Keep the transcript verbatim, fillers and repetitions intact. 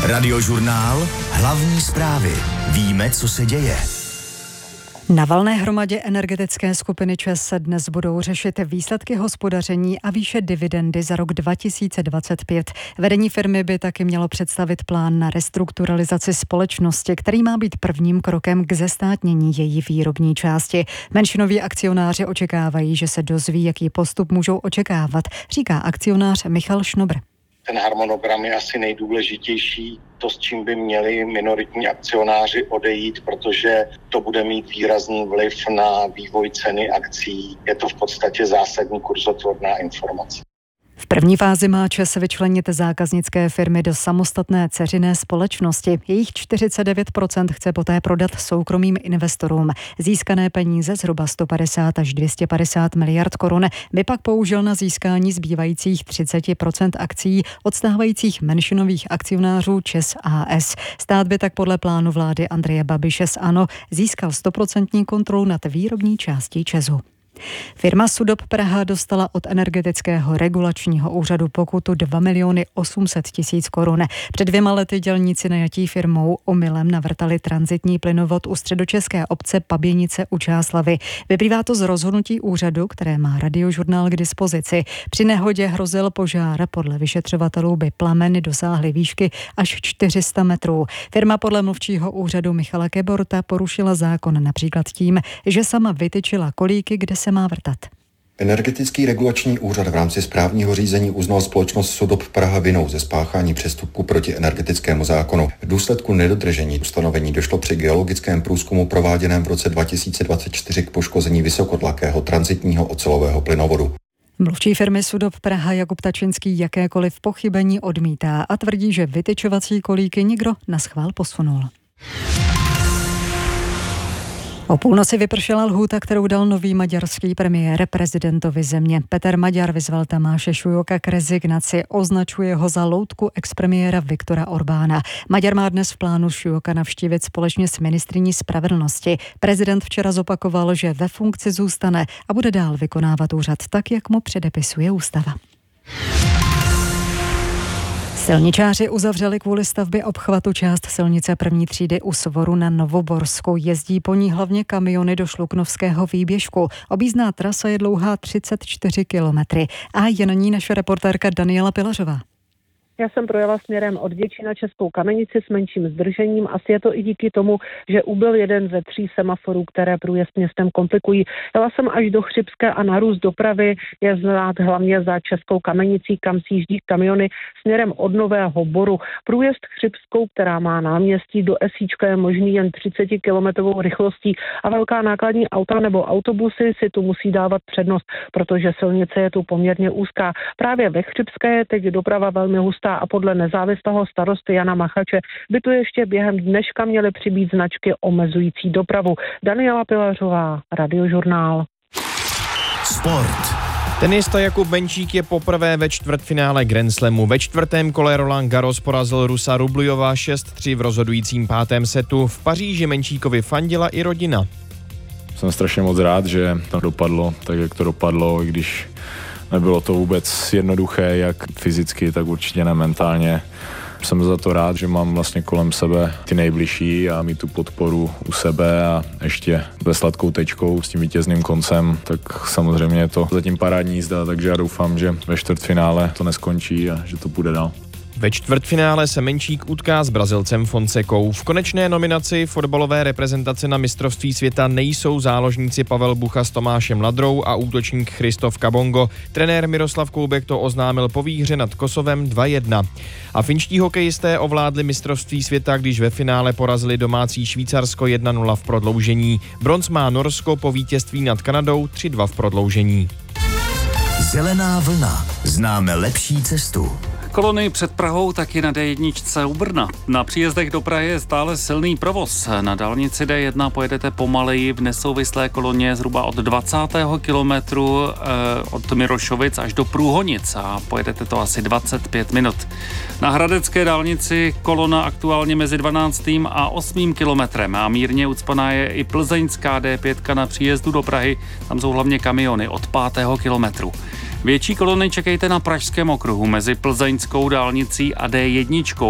Radiožurnál Hlavní zprávy. Víme, co se děje. Na valné hromadě energetické skupiny ČEZ se dnes budou řešit výsledky hospodaření a výše dividendy za rok dva tisíce dvacet pět. Vedení firmy by taky mělo představit plán na restrukturalizaci společnosti, který má být prvním krokem k zestátnění její výrobní části. Menšinoví akcionáři očekávají, že se dozví, jaký postup můžou očekávat, říká akcionář Michal Šnobr. Ten harmonogram je asi nejdůležitější, to, s čím by měli minoritní akcionáři odejít, protože to bude mít výrazný vliv na vývoj ceny akcií. Je to v podstatě zásadní kurzotvorná informace. V první fázi má ČEZ vyčlenit zákaznické firmy do samostatné dceřiné společnosti. Jejich čtyřicet devět procent chce poté prodat soukromým investorům. Získané peníze, zhruba sto padesát až dvě stě padesát miliard korun, by pak použil na získání zbývajících třicet procent akcií od stávajících menšinových akcionářů ČEZ a es. Stát by tak podle plánu vlády Andreje Babiše z ANO získal stoprocentní kontrolu nad výrobní částí ČEZu. Firma Sudop Praha dostala od Energetického regulačního úřadu pokutu dva miliony osm set tisíc korun. Před dvěma lety dělníci najatí firmou omylem navrtali tranzitní plynovod u středočeské obce Paběnice u Čáslavy. Vyplývá to z rozhodnutí úřadu, které má Radiožurnál k dispozici. Při nehodě hrozil požár, podle vyšetřovatelů by plameny dosáhly výšky až čtyři sta metrů. Firma podle mluvčího úřadu Michala Keborta porušila zákon například tím, že sama vytyčila kolíky, kde se má vrtat. Energetický regulační úřad v rámci správního řízení uznal společnost Sudop Praha vinou ze spáchání přestupku proti energetickému zákonu. V důsledku nedodržení ustanovení došlo při geologickém průzkumu prováděném v roce dva tisíce dvacet čtyři k poškození vysokotlakého tranzitního ocelového plynovodu. Mluvčí firmy Sudop Praha Jakub Tačinský jakékoliv pochybení odmítá a tvrdí, že vytyčovací kolíky někdo naschvál posunul. O půlnoci vypršela lhůta, kterou dal nový maďarský premiér prezidentovi země. Peter Maďar vyzval Tamáše Šujoka k rezignaci, označuje ho za loutku expremiéra Viktora Orbána. Maďar má dnes v plánu Šujoka navštívit společně s ministryní spravedlnosti. Prezident včera zopakoval, že ve funkci zůstane a bude dál vykonávat úřad tak, jak mu předepisuje ústava. Silničáři uzavřeli kvůli stavbě obchvatu část silnice první třídy u Svoru na Novoborsku. Jezdí po ní hlavně kamiony do Šluknovského výběžku. Objízdná trasa je dlouhá třicet čtyři kilometrů a je na ní naše reportérka Daniela Pilařová. Já jsem projela směrem od Děčí na Českou Kamenici s menším zdržením. Asi je to i díky tomu, že ubyl jeden ze tří semaforů, které průjezd městem komplikují. Jela jsem až do Chřibské a narůst dopravy je znát hlavně za Českou Kamenicí, kam sjíždí kamiony směrem od Nového Boru. Průjezd Chřibskou, která má náměstí do Esíčka, je možný jen třicetikilometrovou rychlostí a velká nákladní auta nebo autobusy si tu musí dávat přednost, protože silnice je tu poměrně úzká. Právě ve Chřibské je teď doprava velmi hustá a podle nezávislého starosty Jana Machače by tu ještě během dneška měly přibýt značky omezující dopravu. Daniela Pilařová, Radiožurnál. Sport. Tenista Jakub Benčík je poprvé ve čtvrtfinále Grand Slamu. Ve čtvrtém kole Roland Garros porazil Rusa Rublujova šest tři v rozhodujícím pátém setu. V Paříži Benčíkovi fandila i rodina. Jsem strašně moc rád, že to dopadlo tak, jak to dopadlo, i když nebylo to vůbec jednoduché, jak fyzicky, tak určitě ne mentálně. Jsem za to rád, že mám vlastně kolem sebe ty nejbližší a mít tu podporu u sebe a ještě ve sladkou tečkou s tím vítězným koncem, tak samozřejmě je to zatím parádní jízda, takže já doufám, že ve čtvrtfinále to neskončí a že to půjde dál. Ve čtvrtfinále se Menčík utká s Brazilcem Fonsecou. V konečné nominaci fotbalové reprezentace na mistrovství světa nejsou záložníci Pavel Bucha s Tomášem Ladrou a útočník Christoph Kabongo. Trenér Miroslav Koubek to oznámil po výhře nad Kosovem dva jedna. A finští hokejisté ovládli mistrovství světa, když ve finále porazili domácí Švýcarsko jedna nula v prodloužení. Bronz má Norsko po vítězství nad Kanadou tři dva v prodloužení. Zelená vlna. Známe lepší cestu. Kolony před Prahou taky na dé jedna u Brna. Na příjezdech do Prahy je stále silný provoz. Na dálnici dé jedna pojedete pomaleji v nesouvislé koloně zhruba od dvacátého kilometru eh, od Mirošovic až do Průhonic a pojedete to asi dvacet pět minut. Na hradecké dálnici kolona aktuálně mezi dvanáctým a osmým kilometrem a mírně ucpaná je i plzeňská dé pět na příjezdu do Prahy. Tam jsou hlavně kamiony od pátého kilometru. Větší kolony čekejte na Pražském okruhu mezi plzeňskou dálnicí a dé jedna.